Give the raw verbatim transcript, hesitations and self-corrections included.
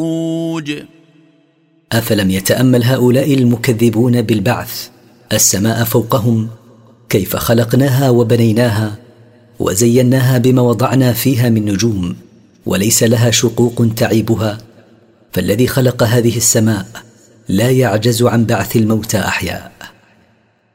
أفلم يتأمل هؤلاء المكذبون بالبعث السماء فوقهم كيف خلقناها وبنيناها وزيناها بما وضعنا فيها من نجوم وليس لها شقوق تعيبها، فالذي خلق هذه السماء لا يعجز عن بعث الموتى أحياء.